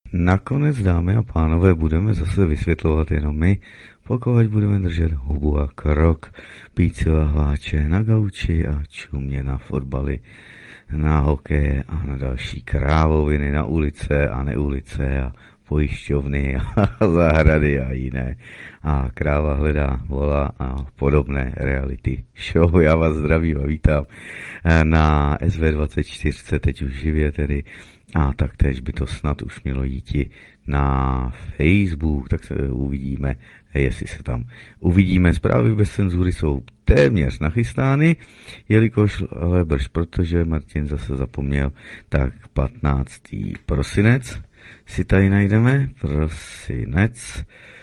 Nakonec, dámy a pánové, budeme zase vysvětlovat jenom my, pokud budeme držet hubu a krok, pít si lahváče na gauči a čumě na fotbaly, na hokeje a na další krávoviny, na ulice a neulice a pojišťovny a zahrady a jiné. A kráva hledá vola a podobné reality show. Já vás zdravím a vítám na SV24, teď už živě tedy. A taktéž by to snad už mělo jít i na Facebook, tak se uvidíme, jestli se tam uvidíme. Zprávy bez cenzury jsou téměř nachystány, jelikož ale brž, protože Martin zase zapomněl, tak 15. prosinec si tady najdeme, prosinec,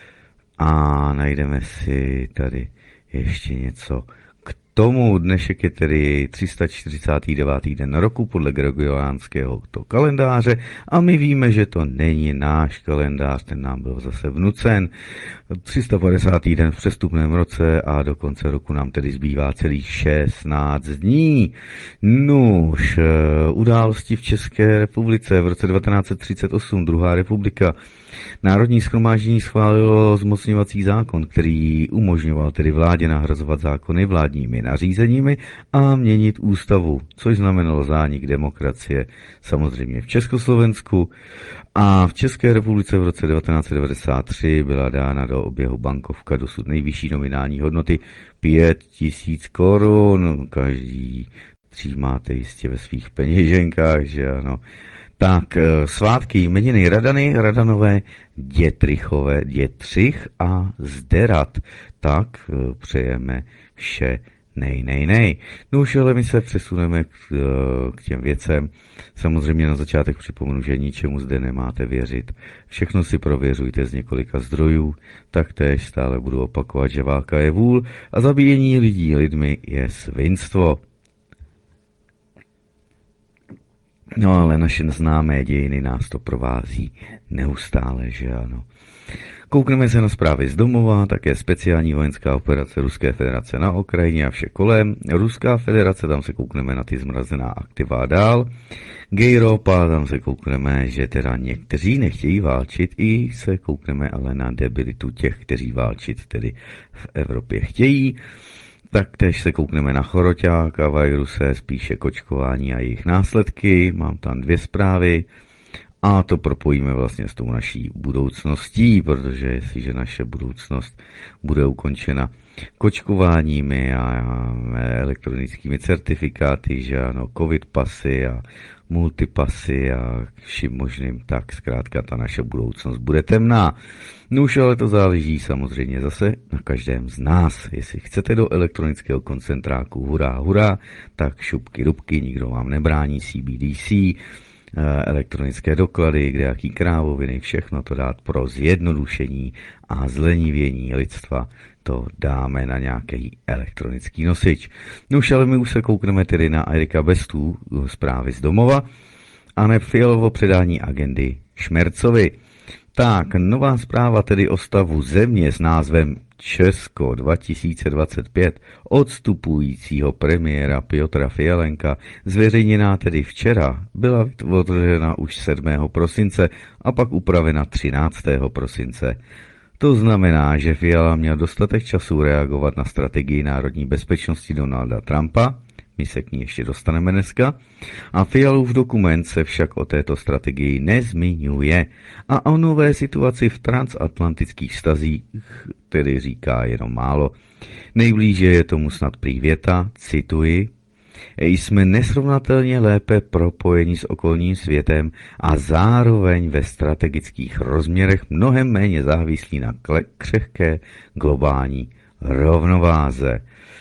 a najdeme si tady ještě něco k tomu. Dnešek je tedy 349. den roku podle gregoriánského kalendáře a my víme, že to není náš kalendář, ten nám byl zase vnucen. 350. den v přestupném roce a do konce roku nám tedy zbývá celých 16 dní. Nuž, události v České republice v roce 1938, druhá republika. Národní shromáždění schválilo zmocňovací zákon, který umožňoval tedy vládě nahrazovat zákony vládními nařízeními a měnit ústavu, což znamenalo zánik demokracie samozřejmě v Československu. A v České republice v roce 1993 byla dána do oběhu bankovka dosud nejvyšší nominální hodnoty 5 000 korun. Každý máte jistě ve svých peněženkách, že ano. Tak, svátky, jmeniny Radany, Radanové, Dětrychové, Dětřich a Zderat. Tak přejeme vše nej. No už ale my se přesuneme k těm věcem. Samozřejmě na začátek připomenu, že ničemu zde nemáte věřit. Všechno si prověřujte z několika zdrojů. Taktéž stále budu opakovat, že válka je vůl a zabíjení lidí lidmi je svinstvo. No ale naše známé dějiny nás to provází neustále, že ano. Koukneme se na zprávy z domova, také speciální vojenská operace Ruské federace na Ukrajině a vše kolem. Ruská federace, tam se koukneme na ty zmrazená aktiva a dál. Gejropa, tam se koukneme, že teda někteří nechtějí válčit, i se koukneme ale na debilitu těch, kteří válčit tedy v Evropě chtějí. Taktéž se koukneme na choroťák a viruse, spíše kočkování a jejich následky. Mám tam 2 zprávy a to propojíme vlastně s tou naší budoucností, protože jestliže naše budoucnost bude ukončena kočkováními a elektronickými certifikáty, že ano, covid pasy a multipasy a vším možným, tak zkrátka ta naše budoucnost bude temná. No už ale to záleží samozřejmě zase na každém z nás. Jestli chcete do elektronického koncentráku, hurá, tak šupky dubky, nikdo vám nebrání, CBDC, elektronické doklady, kde jaký krávoviny, všechno to dát pro zjednodušení a zlenivění lidstva, to dáme na nějaký elektronický nosič. No už ale my už se koukneme tedy na Erika Bestu zprávy z domova a ne Fialovo předání agendy Šmercovi. Tak, nová zpráva tedy o stavu země s názvem Česko 2025 odstupujícího premiéra Piotra Fialenka, zveřejněná tedy včera, byla vytvořena už 7. prosince a pak upravena 13. prosince. To znamená, že Fiala měl dostatek času reagovat na strategii národní bezpečnosti Donalda Trumpa, my se k ní ještě dostaneme dneska, a Fialův dokument se však o této strategii nezmiňuje a o nové situaci v transatlantických vztazích tedy říká jenom málo. Nejblíže je tomu snad prý věta, cituji, jsme nesrovnatelně lépe propojeni s okolním světem a zároveň ve strategických rozměrech mnohem méně závislí na křehké globální rovnováze.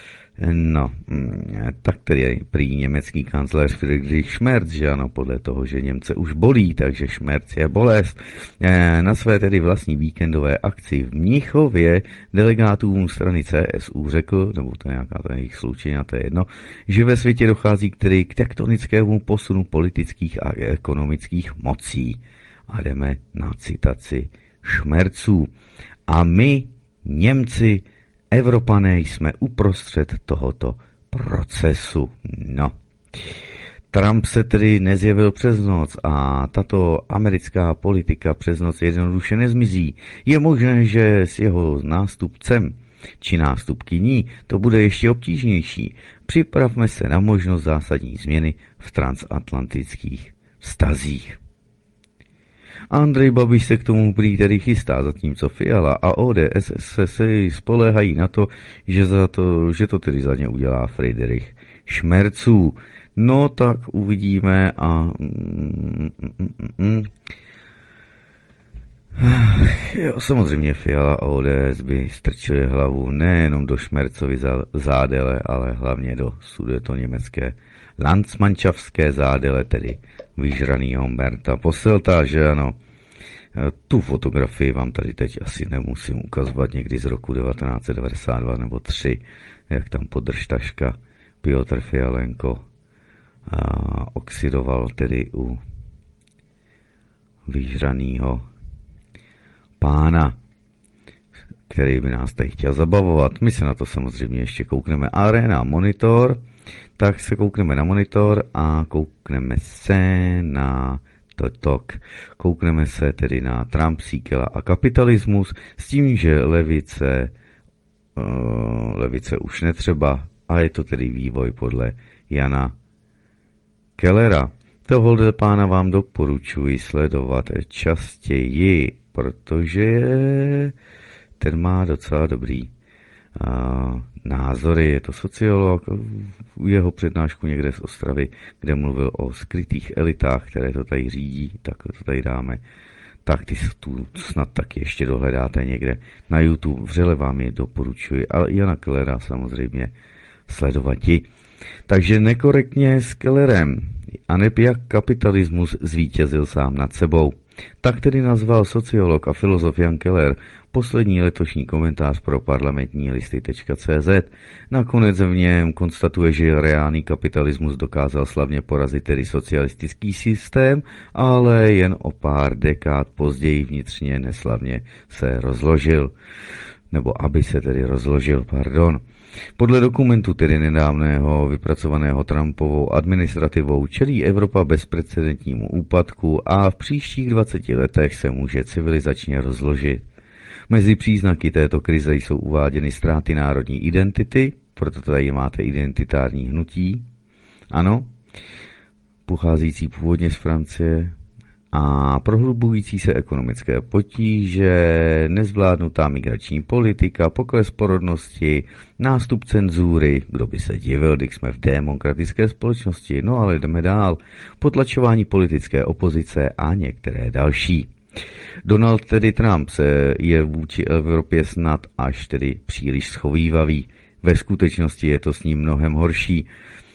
No, tak tedy prý německý kancléř Friedrich Schmerz, že ano, podle toho, že Němce už bolí, takže Schmerz je bolest. Na své tedy vlastní víkendové akci v Mnichově delegátům strany CSU řekl, nebo to je nějaká ta jejich sloučená, to je jedno, že ve světě dochází k tektonickému posunu politických a ekonomických mocí. A jdeme na citaci Schmerzů. A my, Němci, Evropané, jsme uprostřed tohoto procesu. No, Trump se tedy nezjevil přes noc a tato americká politika přes noc jednoduše nezmizí. Je možné, že s jeho nástupcem či nástupkyní to bude ještě obtížnější. Připravme se na možnost zásadní změny v transatlantických vztazích. Andrej Babiš se k tomu prý tedy chystá, zatímco Fiala a ODS se spoléhají na to, že to tedy za ně udělá Friedrich Šmerců. No tak uvidíme a jo, samozřejmě Fiala a ODS by strčili hlavu nejenom do Šmercovy zádele, ale hlavně do sudetoněmecké landsmanšafské zádele, tedy vyžranýho Berta Posselta, že ano. Tu fotografii vám tady teď asi nemusím ukazovat, někdy z roku 1992 nebo 3, jak tam podržtaška Piotr Fialenko oxidoval tedy u vyžranýho pána, který by nás tady chtěl zabavovat. My se na to samozřejmě ještě koukneme. Arena monitor, tak se koukneme na monitor a koukneme se na TikTok. Koukneme se tedy na Trump, Síkela a kapitalismus s tím, že levice už netřeba a je to tedy vývoj podle Jana Kellera. Tohle pána vám doporučuji sledovat častěji, protože ten má docela dobrý názory. Je to sociolog, jeho přednášku někde z Ostravy, kde mluvil o skrytých elitách, které to tady řídí, tak to tady dáme. Tak ty tu snad taky ještě dohledáte někde na YouTube. Vřele vám je doporučuji. Ale Jana Kellera samozřejmě sledovati. Takže nekorektně s Kellerem. Aneb jak kapitalismus zvítězil sám nad sebou. Tak tedy nazval sociolog a filozof Jan Keller poslední letošní komentář pro parlamentní listy.cz. Nakonec v něm konstatuje, že reálný kapitalismus dokázal slavně porazit tedy socialistický systém, ale jen o pár dekád později vnitřně neslavně se rozložil. Nebo aby se tedy rozložil, pardon. Podle dokumentu tedy nedávného vypracovaného Trumpovou administrativou čelí Evropa bezprecedentnímu úpadku a v příštích 20 letech se může civilizačně rozložit. Mezi příznaky této krize jsou uváděny ztráty národní identity, proto tady máte identitární hnutí, ano, pocházející původně z Francie, a prohlubující se ekonomické potíže, nezvládnutá migrační politika, pokles porodnosti, nástup cenzury, kdo by se divil, když jsme v demokratické společnosti, no ale jdeme dál, potlačování politické opozice a některé další. Donald tedy Trump je vůči Evropě snad až tedy příliš schovívavý. Ve skutečnosti je to s ním mnohem horší.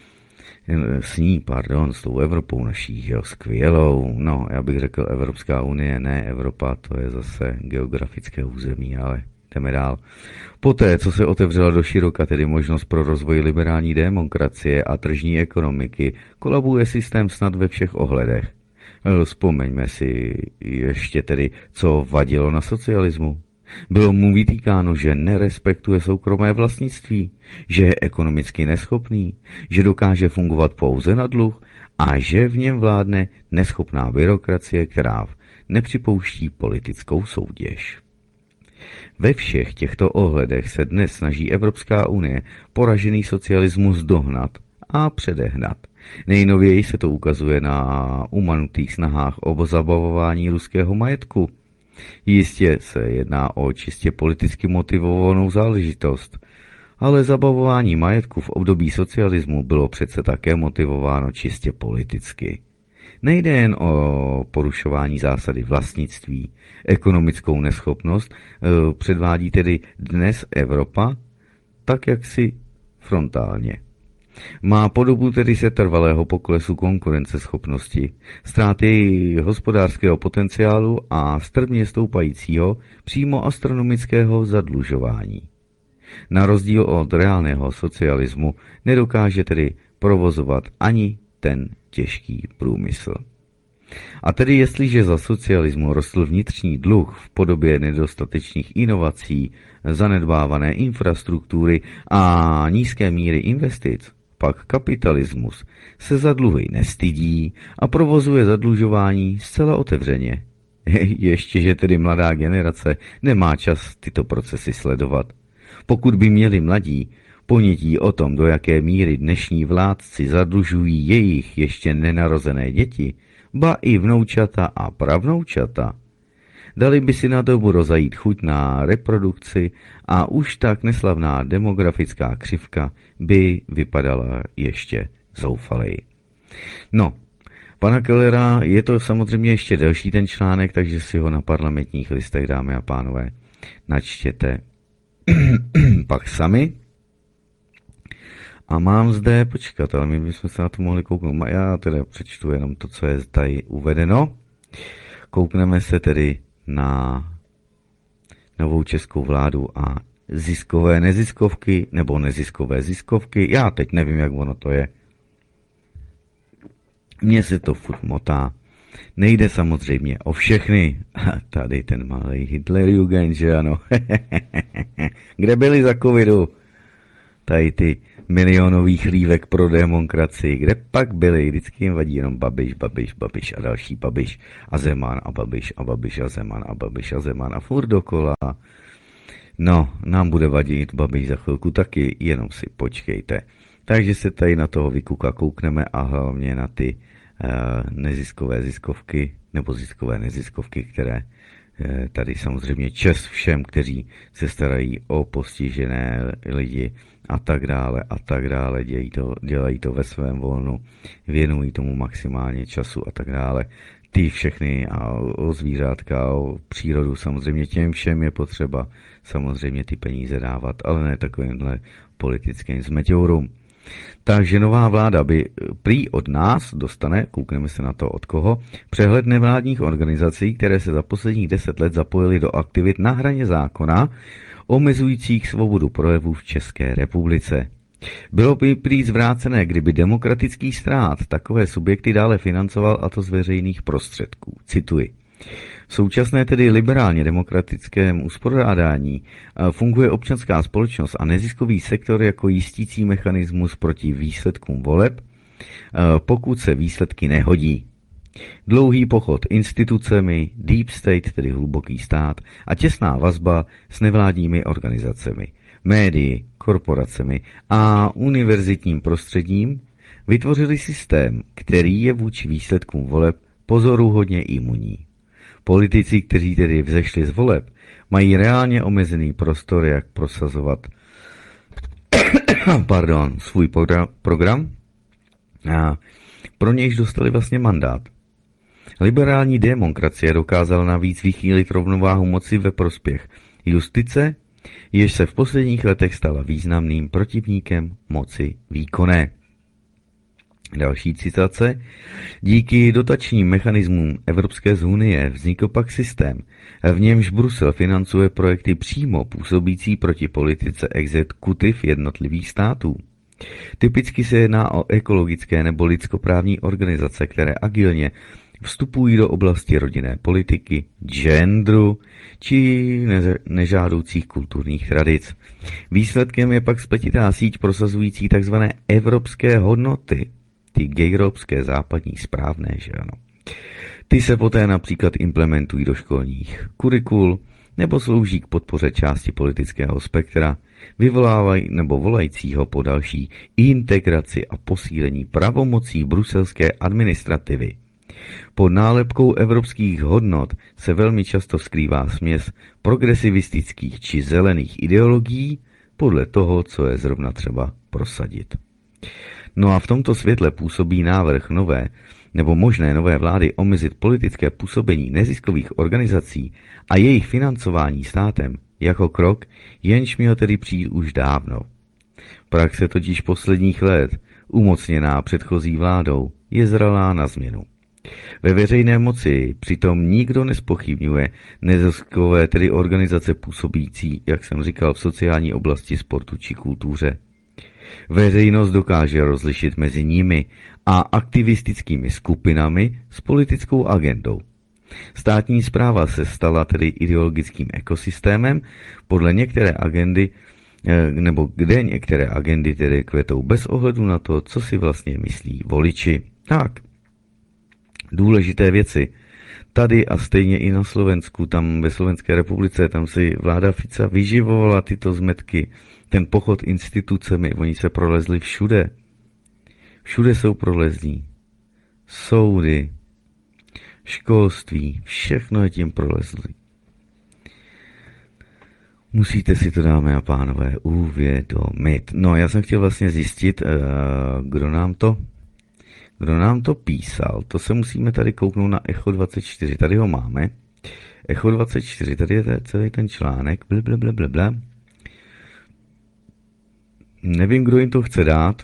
S tou Evropou naší, jo, skvělou. No, já bych řekl Evropská unie, ne Evropa, to je zase geografické území, ale jdeme dál. Poté, co se otevřela do široka tedy možnost pro rozvoj liberální demokracie a tržní ekonomiky, kolabuje systém snad ve všech ohledech. Vzpomeňme si ještě tedy, co vadilo na socialismu. Bylo mu vytýkáno, že nerespektuje soukromé vlastnictví, že je ekonomicky neschopný, že dokáže fungovat pouze na dluh a že v něm vládne neschopná byrokracie, která nepřipouští politickou soutěž. Ve všech těchto ohledech se dnes snaží Evropská unie poražený socialismus dohnat a předehnat. Nejnověji se to ukazuje na umanutých snahách o zabavování ruského majetku. Jistě se jedná o čistě politicky motivovanou záležitost, ale zabavování majetku v období socialismu bylo přece také motivováno čistě politicky. Nejde jen o porušování zásady vlastnictví, ekonomickou neschopnost předvádí tedy dnes Evropa tak jaksi frontálně. Má podobu tedy setrvalého poklesu konkurenceschopnosti, ztráty hospodářského potenciálu a strmě stoupajícího přímo astronomického zadlužování. Na rozdíl od reálného socialismu nedokáže tedy provozovat ani ten těžký průmysl. A tedy jestliže za socialismu rostl vnitřní dluh v podobě nedostatečných inovací, zanedbávané infrastruktury a nízké míry investic, pak kapitalismus se za dluhy nestydí a provozuje zadlužování zcela otevřeně. Ještě, že tedy mladá generace nemá čas tyto procesy sledovat. Pokud by měli mladí ponětí o tom, do jaké míry dnešní vládci zadlužují jejich ještě nenarozené děti, ba i vnoučata a pravnoučata, dali by si na dobu rozajít chuť na reprodukci a už tak neslavná demografická křivka by vypadala ještě zoufaleji. No, pana Kellera je to samozřejmě ještě delší ten článek, takže si ho na Parlamentních listech, dámy a pánové, načtěte pak sami. A mám zde, počkat, ale my bychom se na to mohli kouknout. Já teda přečtu jenom to, co je tady uvedeno. Koukneme se tedy na novou českou vládu a ziskové neziskovky, nebo neziskové ziskovky. Já teď nevím, jak ono to je. Mně se to furt motá. Nejde samozřejmě o všechny. Tady ten malý Hitlerjugend, že ano. Kde byli za covidu? Tady ty milionový chlívek pro demokracii. Kde pak byli? Vždycky jim vadí jenom Babiš, Babiš, Babiš a další Babiš a Zeman a Babiš a Babiš a Zeman a Babiš a Zeman a furt dokola. No, nám bude vadit Babiš za chvilku taky, jenom si počkejte. Takže se tady na toho Vykuka koukneme a hlavně na ty neziskové ziskovky nebo ziskové neziskovky, které tady samozřejmě čest všem, kteří se starají o postižené lidi a tak dále, dělají to ve svém volnu, věnují tomu maximálně času a tak dále. Ty všechny a o zvířátka, o přírodu, samozřejmě těm všem je potřeba samozřejmě ty peníze dávat, ale ne takovýmhle politickým zmeťourům. Takže nová vláda by prý od nás dostane, koukneme se na to od koho, přehled nevládních organizací, které se za posledních 10 let zapojily do aktivit na hraně zákona, omezujících svobodu projevu v České republice. Bylo by prý zvrácené, kdyby demokratický stát takové subjekty dále financoval, a to z veřejných prostředků. Cituji. V současné tedy liberálně demokratickém uspořádání funguje občanská společnost a neziskový sektor jako jistící mechanismus proti výsledkům voleb, pokud se výsledky nehodí. Dlouhý pochod institucemi, deep state, tedy hluboký stát, a těsná vazba s nevládními organizacemi, médii, korporacemi a univerzitním prostředím vytvořili systém, který je vůči výsledkům voleb pozoruhodně imunní. Politici, kteří tedy vzešli z voleb, mají reálně omezený prostor, jak prosazovat svůj program, a pro nějž dostali vlastně mandát. Liberální demokracie dokázala navíc vychýlit rovnováhu moci ve prospěch justice, jež se v posledních letech stala významným protivníkem moci výkonné. Další citace. Díky dotačním mechanismům Evropské unie vznikl pak systém, v němž Brusel financuje projekty přímo působící proti politice exekutiv jednotlivých států. Typicky se jedná o ekologické nebo lidskoprávní organizace, které agilně vstupují do oblasti rodinné politiky, genderu či nežádoucích kulturních tradic. Výsledkem je pak spletitá síť prosazující tzv. Evropské hodnoty, ty gejropské západní správné, že ano. Ty se poté například implementují do školních kurikul nebo slouží k podpoře části politického spektra, vyvolávají nebo volajícího po další integraci a posílení pravomocí bruselské administrativy. Pod nálepkou evropských hodnot se velmi často skrývá směs progresivistických či zelených ideologií podle toho, co je zrovna třeba prosadit. No a v tomto světle působí návrh nové nebo možné nové vlády omezit politické působení neziskových organizací a jejich financování státem jako krok, jenž měl tedy přijít už dávno. Praxe totiž posledních let, umocněná předchozí vládou, je zralá na změnu. Ve veřejné moci přitom nikdo nezpochybňuje neziskové, tedy organizace působící, jak jsem říkal, v sociální oblasti, sportu či kultuře. Veřejnost dokáže rozlišit mezi nimi a aktivistickými skupinami s politickou agendou. Státní správa se stala tedy ideologickým ekosystémem podle některé agendy nebo kde některé agendy tedy kvetou bez ohledu na to, co si vlastně myslí voliči. Tak, důležité věci. Tady a stejně i na Slovensku, tam ve Slovenské republice, tam si vláda Fica vyživovala tyto zmetky, ten pochod institucemi, oni se prolezli všude. Všude jsou prolezlí. Soudy, školství, všechno je tím prolezlí. Musíte si to, dámy a pánové, uvědomit. No, já jsem chtěl vlastně zjistit, kdo nám to písal. To se musíme tady kouknout na Echo 24. Tady ho máme. Echo 24, tady je celý ten článek. Blablabla. Nevím, kdo jim to chce dát.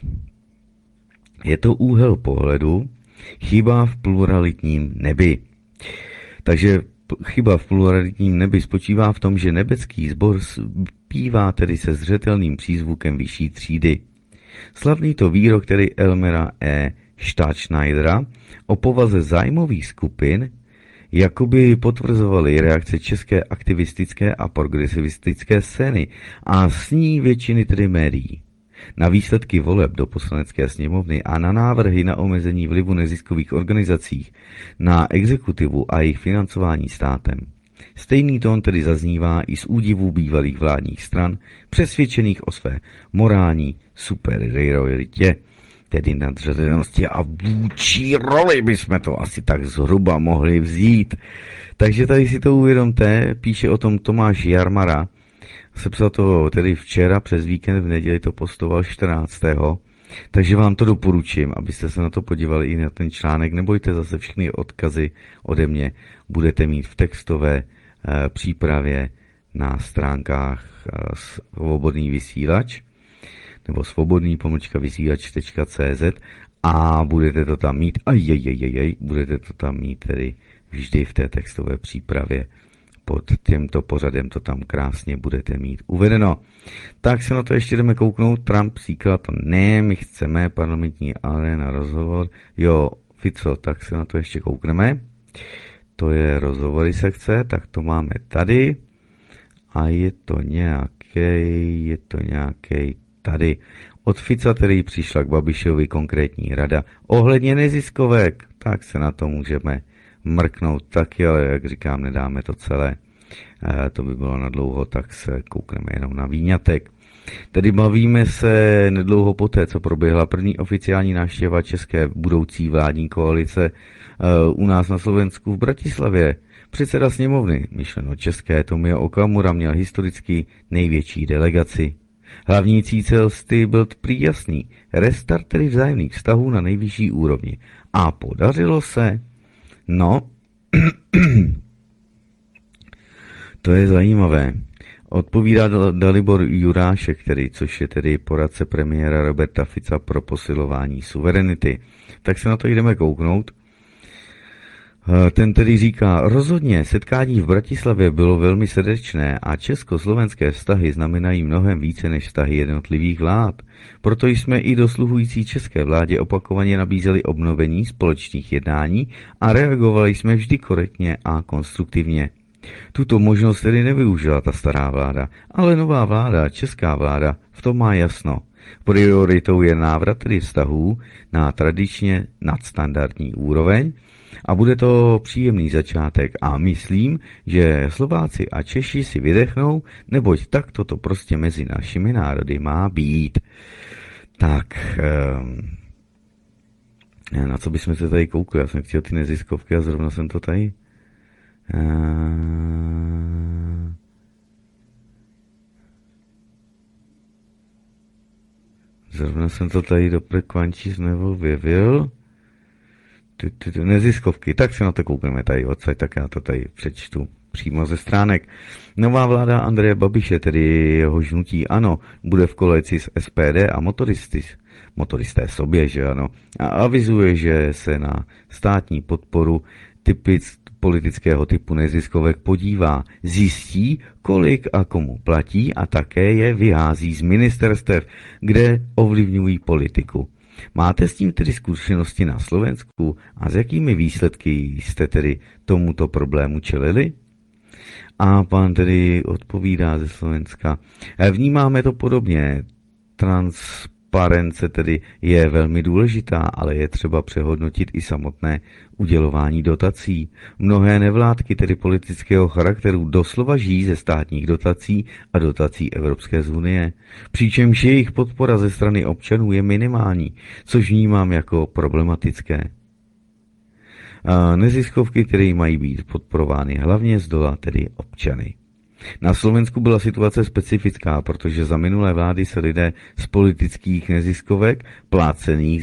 Je to úhel pohledu. Chyba v pluralitním nebi. Takže chyba v pluralitním nebi spočívá v tom, že nebecký sbor zpívá tedy se zřetelným přízvukem vyšší třídy. Slavný to výrok tedy Elmera E. Staatsschneidera o povaze zájmových skupin jakoby potvrzovaly reakce české aktivistické a progresivistické scény a s ní většiny tedy médií. Na výsledky voleb do poslanecké sněmovny a na návrhy na omezení vlivu neziskových organizací na exekutivu a jejich financování státem. Stejný tón tedy zaznívá i z údivu bývalých vládních stran, přesvědčených o své morální superioritě, tedy nadřazenosti a vůči roli bychom to asi tak zhruba mohli vzít. Takže tady si to uvědomte, píše o tom Tomáš Jarmara, sepsal to tedy včera, přes víkend, v neděli to postoval 14. Takže vám to doporučím, abyste se na to podívali i na ten článek. Nebojte, zase všechny odkazy ode mě budete mít v textové přípravě na stránkách Svobodný vysílač nebo svobodný-vysílač.cz a budete to tam mít, budete to tam mít tedy vždy v té textové přípravě. Pod tímto pořadem to tam krásně budete mít uvedeno. Tak se na to ještě jdeme kouknout. Trump příklad, ne, my chceme parlamentní arena rozhovor. Jo, Fico, tak se na to ještě koukneme. To je rozhovory sekce, tak to máme tady. A je to nějaký tady. Od Fica tedy přišla k Babišovi konkrétní rada ohledně neziskovek. Tak se na to můžeme mrknout taky, ale jak říkám, nedáme to celé. To by bylo nadlouho, tak se koukneme jenom na výňatek. Tedy bavíme se nedlouho poté, co proběhla první oficiální návštěva české budoucí vládní koalice u nás na Slovensku v Bratislavě. Předseda sněmovny, myšleno české, Tomio Okamura, měl historicky největší delegaci. Hlavní cíl byl prý jasný, restart tedy vzájemných vztahů na nejvyšší úrovni. A podařilo se. No, to je zajímavé. Odpovídá Dalibor Jurášek, což je tedy poradce premiéra Roberta Fica pro posilování suverenity. Tak se na to jdeme kouknout. Ten tedy říká, rozhodně setkání v Bratislavě bylo velmi srdečné a československé vztahy znamenají mnohem více než vztahy jednotlivých vlád. Proto jsme i dosluhující české vládě opakovaně nabízeli obnovení společných jednání a reagovali jsme vždy korektně a konstruktivně. Tuto možnost tedy nevyužila ta stará vláda, ale nová vláda, česká vláda, v tom má jasno. Prioritou je návrat tedy vztahů na tradičně nadstandardní úroveň a bude to příjemný začátek a myslím, že Slováci a Češi si vydechnou, neboť tak toto prostě mezi našimi národy má být. Tak, na co bychom se tady koukli? Já jsem chtěl ty neziskovky a zrovna jsem to tady... Zrovna jsem to tady do Prekvančíc neobjevil. Neziskovky, tak se na to koukneme tady odsaď, tak já to tady přečtu přímo ze stránek. Nová vláda Andreje Babiše, tedy jeho hnutí ANO, bude v koalici s SPD a motoristé sobě, že ano, a avizuje, že se na státní podporu politického typu neziskovek podívá, zjistí, kolik a komu platí a také je vyhází z ministerstev, kde ovlivňují politiku. Máte s tím tedy zkušenosti na Slovensku a s jakými výsledky jste tedy tomuto problému čelili? A pán tedy odpovídá ze Slovenska. Vnímáme to podobně. Transparence tedy je velmi důležitá, ale je třeba přehodnotit i samotné udělování dotací. Mnohé nevládky, tedy politického charakteru, doslova žijí ze státních dotací a dotací Evropské unie. Přičemž jejich podpora ze strany občanů je minimální, což vnímám jako problematické. Neziskovky, které mají být podporovány hlavně z dola, tedy občany. Na Slovensku byla situace specifická, protože za minulé vlády se lidé z politických neziskovek placených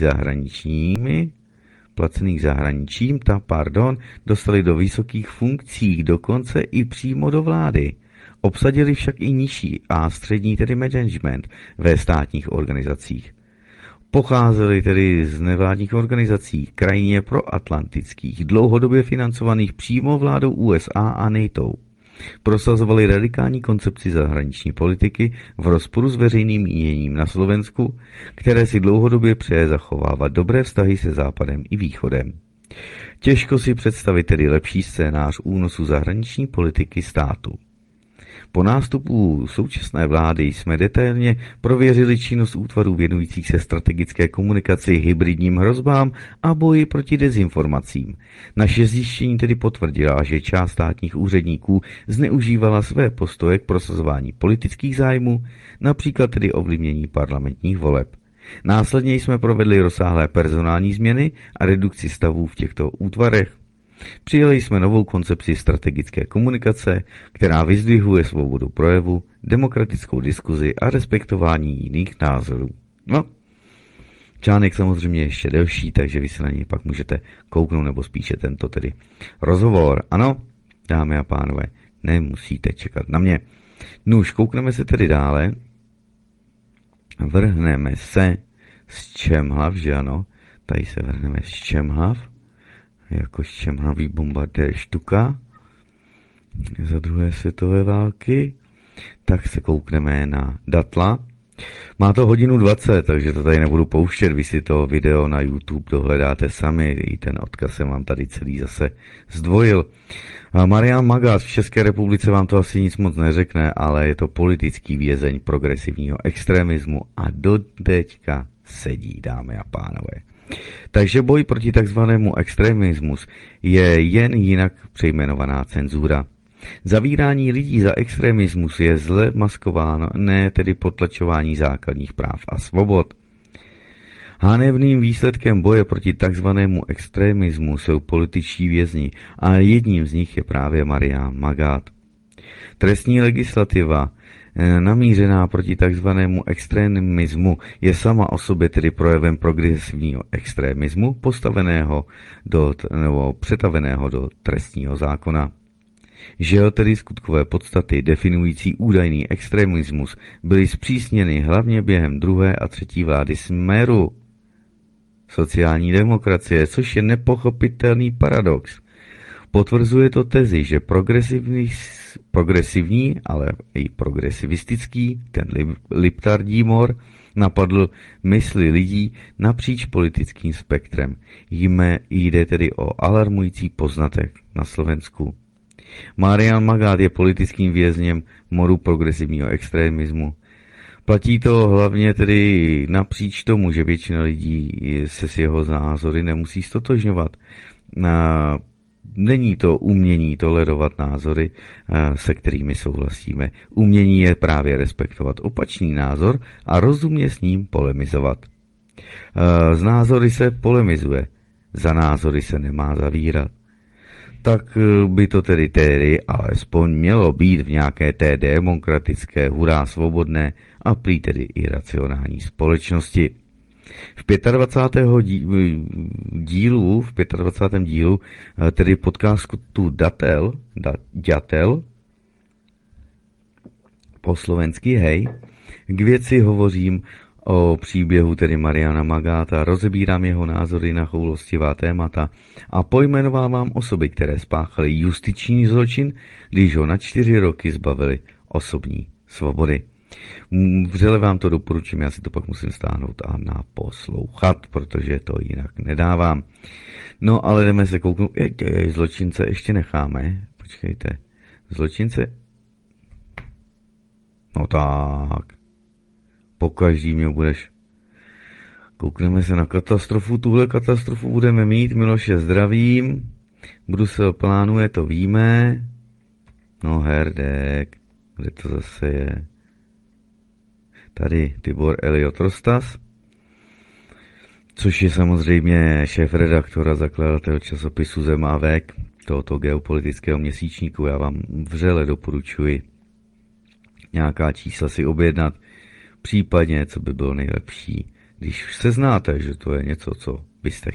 zahraničím, dostali do vysokých funkcí, dokonce i přímo do vlády. Obsadili však i nižší a střední, tedy management, ve státních organizacích. Pocházeli tedy z nevládních organizací krajně proatlantických, dlouhodobě financovaných přímo vládou USA a NATO. Prosazovali radikální koncepci zahraniční politiky v rozporu s veřejným míněním na Slovensku, které si dlouhodobě přeje zachovávat dobré vztahy se Západem i Východem. Těžko si představit tedy lepší scénář únosu zahraniční politiky státu. Po nástupu současné vlády jsme detailně prověřili činnost útvarů věnujících se strategické komunikaci, hybridním hrozbám a boji proti dezinformacím. Naše zjištění tedy potvrdila, že část státních úředníků zneužívala své postoje k prosazování politických zájmů, například tedy ovlivnění parlamentních voleb. Následně jsme provedli rozsáhlé personální změny a redukci stavů v těchto útvarech. Přijali jsme novou koncepci strategické komunikace, která vyzdvihuje svobodu projevu, demokratickou diskuzi a respektování jiných názorů. No, článek samozřejmě ještě delší, takže vy se na něj pak můžete kouknout, nebo spíše tento tedy rozhovor. Ano, dámy a pánové, nemusíte čekat na mě. No už koukneme se tedy dále. Vrhneme se z Čemhlav, že ano? Tady se vrhneme z Čemhlav. Jako štěmhavý bombardér Štuka za druhé světové války. Tak se koukneme na Datla. Má to 1:20, takže to tady nebudu pouštět, vy si to video na YouTube dohledáte sami, i ten odkaz jsem vám tady celý zase zdvojil. Marian Magát v České republice vám to asi nic moc neřekne, ale je to politický vězeň progresivního extremismu a do teďka sedí, dámy a pánové. Takže boj proti takzvanému extremismu je jen jinak přejmenovaná cenzura. Zavírání lidí za extremismus je zle maskováno, ne tedy potlačování základních práv a svobod. Hanebným výsledkem boje proti takzvanému extremismu jsou političtí vězni a jedním z nich je právě Marian Magát. Trestní legislativa namířená proti takzvanému extremismu je sama o sobě tedy projevem progresivního extremismu přetaveného do trestního zákona. Že tedy skutkové podstaty definující údajný extremismus byly zpřísněny hlavně během druhé a třetí vlády Smeru sociální demokracie, což je nepochopitelný paradox. Potvrzuje to tezi, že progresivní, ale i progresivistický, ten liptardí mor, napadl mysli lidí napříč politickým spektrem. Jde tedy o alarmující poznatek na Slovensku. Marian Magát je politickým vězněm moru progresivního extremismu. Platí to hlavně tedy napříč tomu, že většina lidí se s jeho názory nemusí stotožňovat. Není to umění tolerovat názory, se kterými souhlasíme. Umění je právě respektovat opačný názor a rozumně s ním polemizovat. Z názory se polemizuje, za názory se nemá zavírat. Tak by to tedy alespoň mělo být v nějaké té demokratické, hurá svobodné a prý tedy i racionální společnosti. V 25. dílu, tedy podcastu Ďatel, po slovensky hej, k věci hovořím o příběhu tedy Mariana Magáta, rozebírám jeho názory na choulostivá témata a pojmenovávám osoby, které spáchaly justiční zločin, když ho na 4 roky zbavili osobní svobody. Vřele vám to doporučím, já si to pak musím stáhnout a naposlouchat, protože to jinak nedávám. No ale jdeme se kouknout, zločince ještě necháme, počkejte, Zločince? No tak. Pokaždý mě budeš. Koukneme se na katastrofu. Tuhle katastrofu budeme mít. Miloše, zdravím. Brusel plánuje, to víme. No herdek. Kde to zase je? Tady Tibor Eliot Rostas. Což je samozřejmě šéf-redaktor a zakladatel časopisu Zemávek, tohoto geopolitického měsíčníku. Já vám vřele doporučuji nějaká čísla si objednat, případně, co by bylo nejlepší, když se znáte, že to je něco, co byste